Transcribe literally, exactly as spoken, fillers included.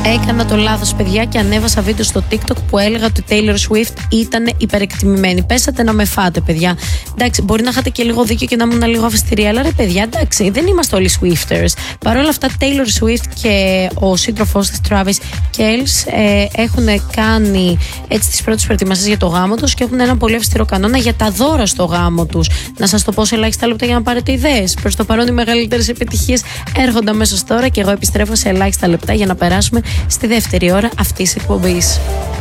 Έκανα το λάθος, παιδιά, και ανέβασα βίντεο στο TikTok που έλεγα ότι η Taylor Swift ήταν υπερεκτιμημένη. Πέσατε να με φάτε, παιδιά. Εντάξει, μπορεί να είχατε και λίγο δίκιο και να ήμουν λίγο αυστηρή, αλλά ρε παιδιά, εντάξει, δεν είμαστε όλοι Swifters. Παρ' όλα αυτά, Taylor Swift και ο σύντροφός της Travis Kelce ε, έχουν κάνει έτσι τις πρώτες προετοιμασίες για το γάμο τους και έχουν ένα πολύ αυστηρό κανόνα για τα δώρα στο γάμο τους. Να σας το πω σε ελάχιστα λεπτά για να πάρετε ιδέες. Προς το παρόν, οι μεγαλύτερες επιτυχίες έρχονται αμέσως τώρα και εγώ επιστρέφω σε ελάχιστα λεπτά για να περάσουμε στη δεύτερη ώρα αυτής της εκπομπής.